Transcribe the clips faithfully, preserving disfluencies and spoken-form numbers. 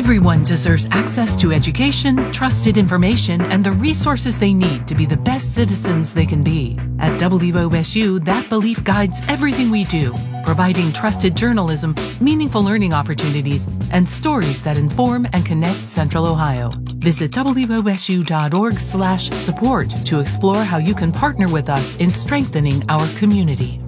Everyone deserves access to education, trusted information, and the resources they need to be the best citizens they can be. At W O S U, that belief guides everything we do, providing trusted journalism, meaningful learning opportunities, and stories that inform and connect Central Ohio. Visit W O S U dot org slash support to explore how you can partner with us in strengthening our community.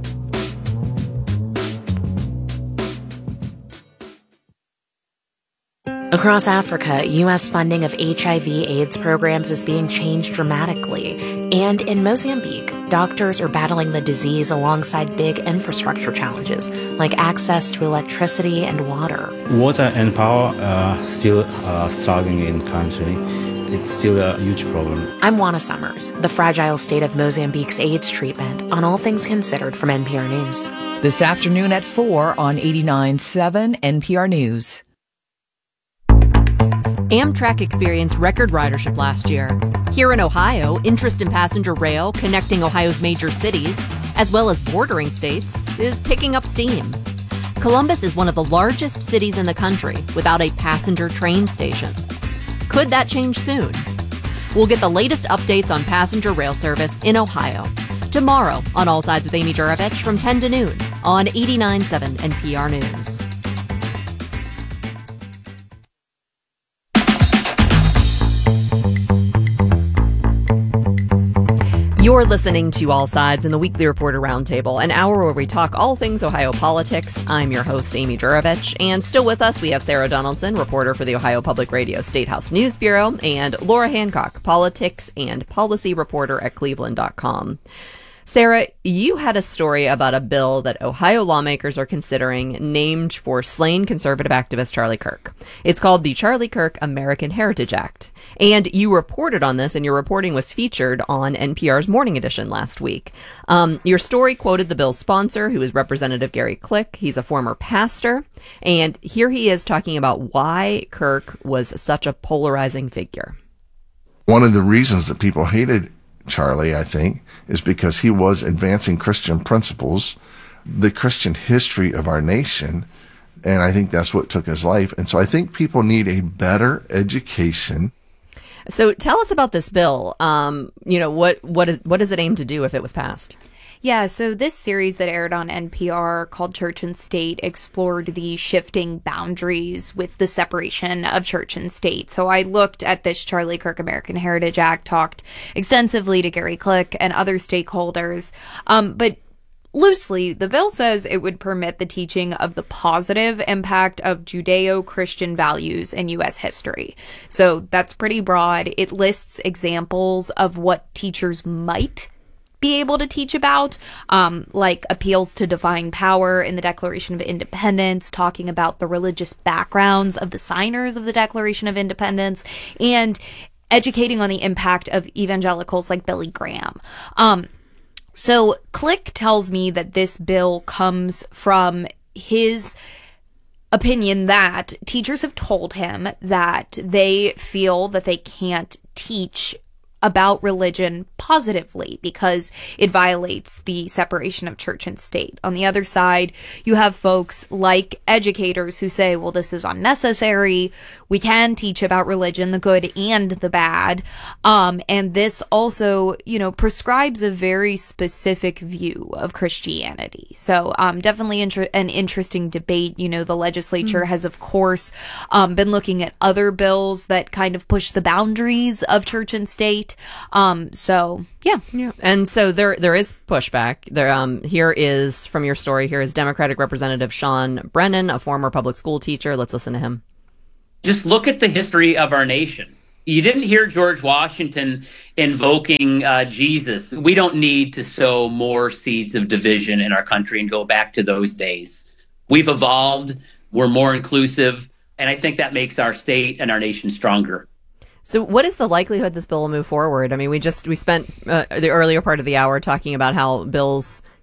Across Africa, U S funding of H I V AIDS programs is being changed dramatically. And in Mozambique, doctors are battling the disease alongside big infrastructure challenges, like access to electricity and water. Water and power are still uh, struggling in the country. It's still a huge problem. I'm Juana Summers, the fragile state of Mozambique's AIDS treatment, on All Things Considered from N P R News. This afternoon at four on eighty-nine point seven N P R News. Amtrak experienced record ridership last year. Here in Ohio, interest in passenger rail connecting Ohio's major cities, as well as bordering states, is picking up steam. Columbus is one of the largest cities in the country without a passenger train station. Could that change soon? We'll get the latest updates on passenger rail service in Ohio tomorrow on All Sides with Amy Juravich from ten to noon on eighty-nine point seven N P R News. You're listening to All Sides in the Weekly Reporter Roundtable, an hour where we talk all things Ohio politics. I'm your host, Amy Juravich, and still with us, we have Sarah Donaldson, reporter for the Ohio Public Radio Statehouse News Bureau, and Laura Hancock, politics and policy reporter at cleveland dot com. Sarah, you had a story about a bill that Ohio lawmakers are considering named for slain conservative activist Charlie Kirk. It's called the Charlie Kirk American Heritage Act. And you reported on this, and your reporting was featured on N P R's Morning Edition last week. Um, your story quoted the bill's sponsor, who is Representative Gary Click. He's a former pastor. And here he is talking about why Kirk was such a polarizing figure. One of the reasons that people hated Charlie, I think, is because he was advancing Christian principles, the Christian history of our nation, and I think that's what took his life. And so I think people need a better education. So tell us about this bill. Um, you know, what what is what does it aim to do if it was passed? Yeah, so this series that aired on N P R called Church and State explored the shifting boundaries with the separation of church and state. So I looked at this Charlie Kirk American Heritage Act, talked extensively to Gary Click and other stakeholders. Um, but loosely, the bill says it would permit the teaching of the positive impact of Judeo-Christian values in U S history. So that's pretty broad. It lists examples of what teachers might be able to teach about, um, like appeals to divine power in the Declaration of Independence, talking about the religious backgrounds of the signers of the Declaration of Independence, and educating on the impact of evangelicals like Billy Graham. Um, so Click tells me that this bill comes from his opinion that teachers have told him that they feel that they can't teach about religion positively because it violates the separation of church and state. On the other side, you have folks like educators who say, well, this is unnecessary. We can teach about religion, the good and the bad. Um, and this also, you know, prescribes a very specific view of Christianity. So um, definitely inter- an interesting debate. You know, the legislature mm-hmm. has, of course, um, been looking at other bills that kind of push the boundaries of church and state. Um, so yeah. Yeah. And so there, there is pushback there. Um, here is from your story, here is Democratic Representative Sean Brennan, a former public school teacher. Let's listen to him. Just look at the history of our nation. You didn't hear George Washington invoking uh, Jesus. We don't need to sow more seeds of division in our country and go back to those days. We've evolved. We're more inclusive. And I think that makes our state and our nation stronger. So what is the likelihood this bill will move forward? I mean, we just we spent uh, the earlier part of the hour talking about how bills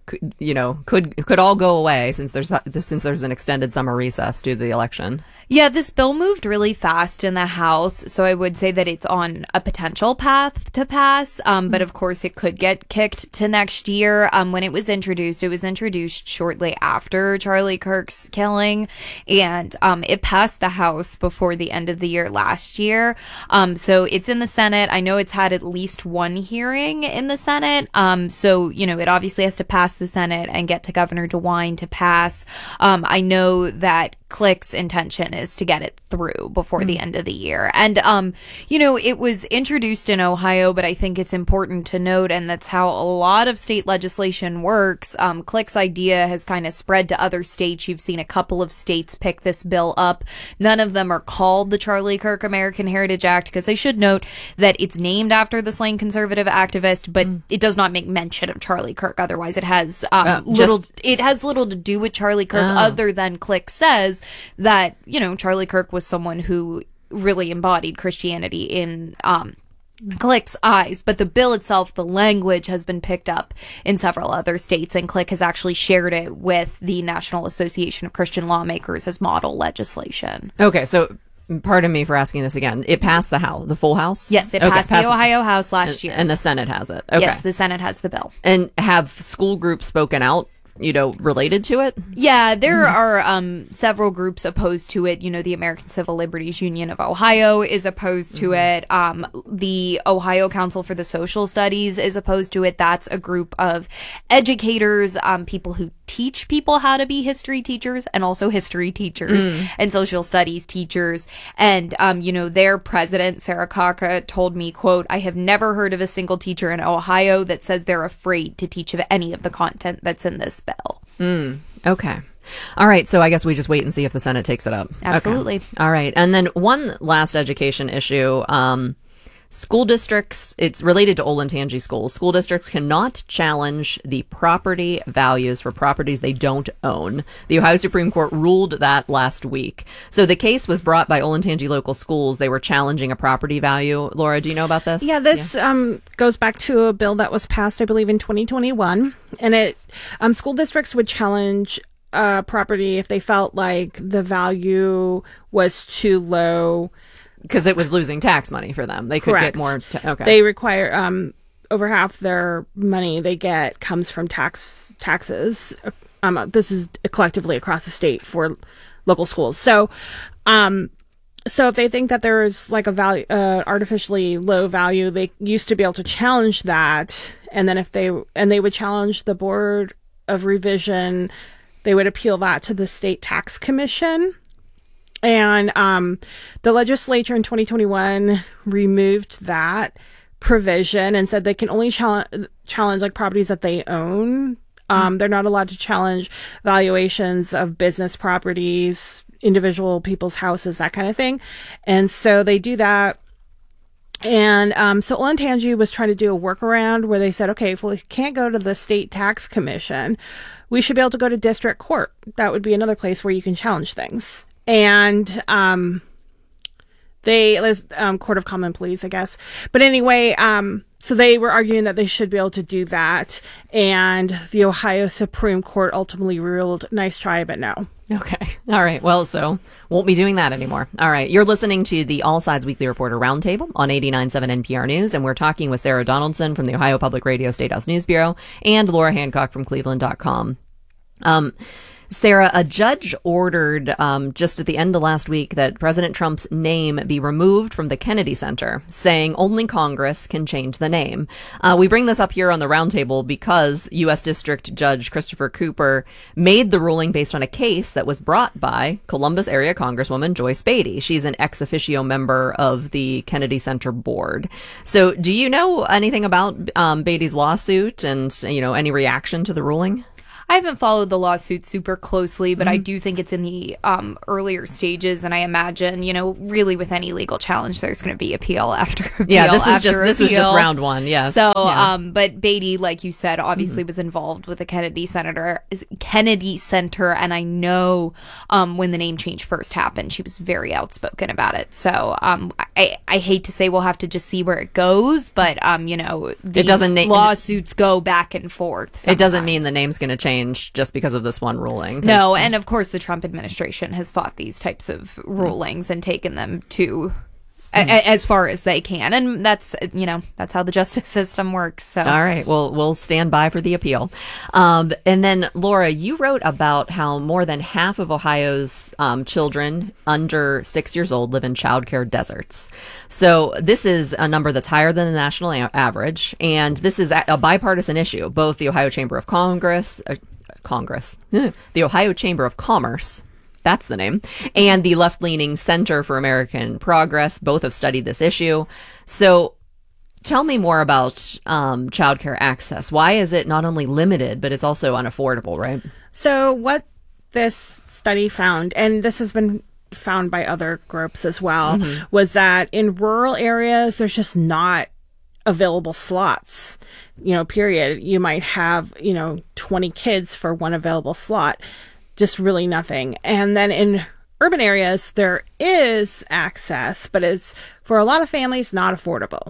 you know, could could all go away since there's since there's an extended summer recess due to the election. Yeah, this bill moved really fast in the House, so I would say that it's on a potential path to pass. Um, but of course, it could get kicked to next year. Um, when it was introduced, it was introduced shortly after Charlie Kirk's killing, and um, it passed the House before the end of the year last year. Um, so it's in the Senate. I know it's had at least one hearing in the Senate. Um, so you know, it obviously has to pass the Senate and get to Governor DeWine to pass. Um, I know that Click's intention is to get it through before mm. the end of the year. And, um, you know, it was introduced in Ohio, but I think it's important to note, and that's how a lot of state legislation works. Um, Click's idea has kind of spread to other states. You've seen a couple of states pick this bill up. None of them are called the Charlie Kirk American Heritage Act, because I should note that it's named after the slain conservative activist, but mm. it does not make mention of Charlie Kirk. Otherwise, it has um, uh, little. Just... It has little to do with Charlie Kirk, oh. other than Click says that, you know, Charlie Kirk was someone who really embodied Christianity in um, Click's eyes. But the bill itself, the language has been picked up in several other states, and Click has actually shared it with the National Association of Christian Lawmakers as model legislation. Okay, so pardon me for asking this again. It passed the House, the full House? Yes, it okay, passed, passed the Ohio House last year. And the Senate has it. Okay. Yes, the Senate has the bill. And have school groups spoken out, you know, related to it? Yeah, there mm. are um, several groups opposed to it. You know, the American Civil Liberties Union of Ohio is opposed to mm. it. Um, the Ohio Council for the Social Studies is opposed to it. That's a group of educators, um, people who teach people how to be history teachers, and also history teachers mm. and social studies teachers. And, um, you know, their president, Sarah Kaka, told me, quote, "I have never heard of a single teacher in Ohio that says they're afraid to teach of any of the content that's in this bill." Mm. Okay. All right. So I guess we just wait and see if the Senate takes it up. Absolutely. Okay. All right. And then one last education issue. Um, School districts, it's related to Olentangy schools. School districts cannot challenge the property values for properties they don't own. The Ohio Supreme Court ruled that last week. So the case was brought by Olentangy local schools. They were challenging a property value. Laura, do you know about this? Yeah, this yeah. Um, goes back to a bill that was passed, I believe, in twenty twenty-one. And it um, school districts would challenge uh, property if they felt like the value was too low. Because it was losing tax money for them. They could Correct. get more. Ta- okay. They require um, over half their money they get comes from tax taxes. Um, this is collectively across the state for local schools. So, um, so if they think that there is like a value, uh, artificially low value, they used to be able to challenge that. And then if they and they would challenge the Board of Revision, they would appeal that to the State Tax Commission. And um, the legislature in twenty twenty-one removed that provision and said they can only challenge, challenge like properties that they own. Um, mm-hmm. They're not allowed to challenge valuations of business properties, individual people's houses, that kind of thing. And so they do that. And um, so Olentangy was trying to do a workaround where they said, okay, if we can't go to the State Tax Commission, we should be able to go to district court. That would be another place where you can challenge things. And um, they, um, Court of Common Pleas, I guess. But anyway, um, so they were arguing that they should be able to do that. And the Ohio Supreme Court ultimately ruled, nice try, but no. Okay. All right. Well, so won't be doing that anymore. All right. You're listening to the All Sides Weekly Reporter Roundtable on eighty-nine point seven N P R News, and we're talking with Sarah Donaldson from the Ohio Public Radio Statehouse News Bureau and Laura Hancock from Cleveland dot com. Um, Sarah, a judge ordered um, just at the end of last week that President Trump's name be removed from the Kennedy Center, saying only Congress can change the name. Uh, we bring this up here on the roundtable because U S District Judge Christopher Cooper made the ruling based on a case that was brought by Columbus area Congresswoman Joyce Beatty. She's an ex officio member of the Kennedy Center board. So do you know anything about um, Beatty's lawsuit and, you know, any reaction to the ruling? I haven't followed the lawsuit super closely, but Mm-hmm. I do think it's in the um, earlier stages, and I imagine, you know, really with any legal challenge, there's going to be appeal after appeal. Yeah, this is after just this was just appeal. round one. Yes. So, Yeah. um, but Beatty, like you said, obviously Mm-hmm. was involved with the Kennedy Center, Kennedy Center, and I know um, when the name change first happened, she was very outspoken about it. So, um, I, I hate to say we'll have to just see where it goes, but um, you know, these doesn't na- lawsuits go back and forth. Sometimes. It doesn't mean the name's going to change just because of this one ruling. 'cause- No, and of course the Trump administration has fought these types of rulings and taken them to a, a- as far as they can, and that's you know that's how the justice system works. So All right. Well, we'll stand by for the appeal. Um, and then, Laura, you wrote about how more than half of Ohio's um, children under six years old live in childcare deserts. So this is a number that's higher than the national a- average, and this is a, a bipartisan issue. Both the Ohio Chamber of Congress, uh, Congress, the Ohio Chamber of Commerce. That's the name. And the left-leaning Center for American Progress both have studied this issue. So tell me more about um, childcare access. Why is it not only limited, but it's also unaffordable, right? So what this study found, and this has been found by other groups as well, Mm-hmm. was that in rural areas, there's just not available slots, you know, period. You might have, you know, twenty kids for one available slot, just really nothing. And then in urban areas, there is access, but it's for a lot of families not affordable.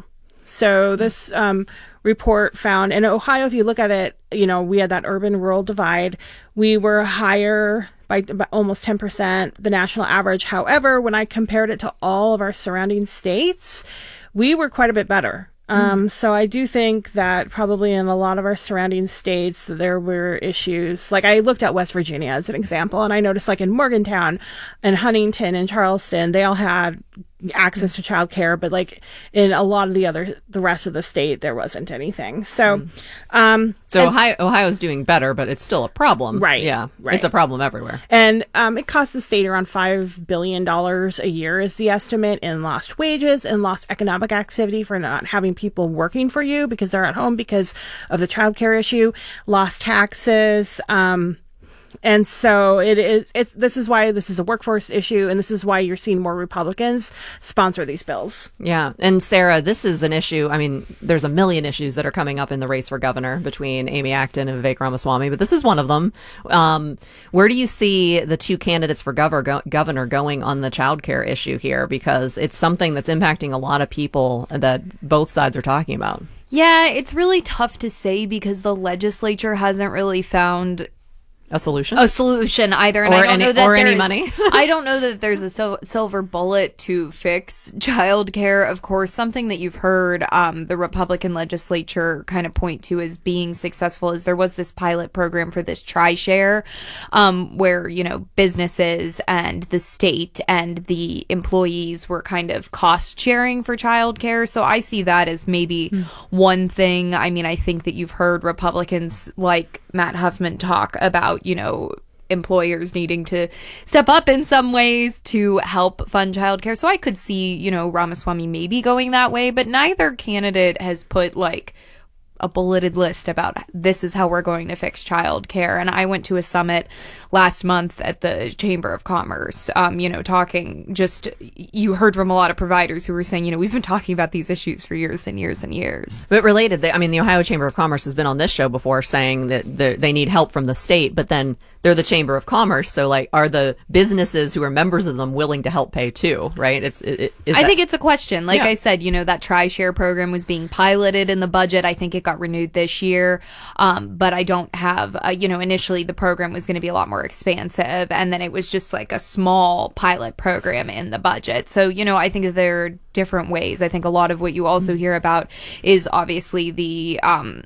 So this um, report found in Ohio, if you look at it, you know, we had that urban rural divide. We were higher by, by almost ten percent, the national average. However, when I compared it to all of our surrounding states, we were quite a bit better. Um, so I do think that probably in a lot of our surrounding states, there were issues. Like I looked at West Virginia as an example, and I noticed like in Morgantown and Huntington and Charleston, they all had access to childcare, but like in a lot of the other, the rest of the state, there wasn't anything. So, um, So and- Ohio, Ohio's doing better, but it's still a problem. Right, Yeah. right. It's a problem everywhere. And um, it costs the state around five billion dollars a year is the estimate in lost wages and lost economic activity for not having people working for you because they're at home because of the childcare issue, lost taxes. Um, and so it is, it's, this is why this is a workforce issue, and this is why you're seeing more Republicans sponsor these bills. Yeah. And Sarah, this is an issue. I mean, there's a million issues that are coming up in the race for governor between Amy Acton and Vivek Ramaswamy, but this is one of them. Um, where do you see the two candidates for governor, go, governor going on the childcare issue here? Because it's something that's impacting a lot of people that both sides are talking about. yeah, it's really tough to say because the legislature hasn't really found A solution? a solution either, and Or I don't any- know that or any there's- money. I don't know that there's a sil- silver bullet to fix childcare. Of course, something that you've heard um, the Republican legislature kind of point to as being successful is there was this pilot program for this TriShare, um, where you know businesses and the state and the employees were kind of cost sharing for childcare. So I see that as maybe one thing. I mean, I think that you've heard Republicans like Matt Huffman talk about, you know, employers needing to step up in some ways to help fund childcare. So I could see, you know, Ramaswamy maybe going that way, but neither candidate has put like a bulleted list about this is how we're going to fix childcare. And I went to a summit last month at the Chamber of Commerce, um, you know, talking just, you heard from a lot of providers who were saying, you know, we've been talking about these issues for years and years and years. But related, they, I mean, the Ohio Chamber of Commerce has been on this show before saying that the- they need help from the state, but then they're the Chamber of Commerce. So, like, are the businesses who are members of them willing to help pay too, right? It's. It, it, is I that- think it's a question. Like Yeah. I said, you know, that TriShare program was being piloted in the budget. I think it got renewed this year. Um, but I don't have, uh, you know, initially the program was going to be a lot more expansive. And then it was just like a small pilot program in the budget. So, you know, I think that there are different ways. I think a lot of what you also hear about is obviously the, um,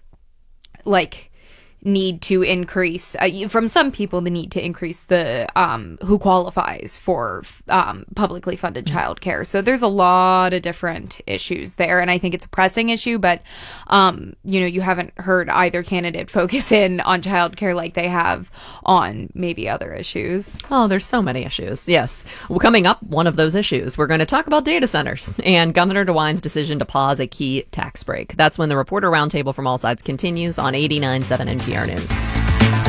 like, need to increase uh, you- from some people the need to increase the um who qualifies for um publicly funded childcare. So there's a lot of different issues there, and I think it's a pressing issue, but um you know you haven't heard either candidate focus in on childcare like they have on maybe other issues. Oh, there's so many issues. Yes. Well, coming up, one of those issues, we're going to talk about data centers and Governor DeWine's decision to pause a key tax break. That's when the Reporter Roundtable from all sides continues on eighty-nine point seven N P R News.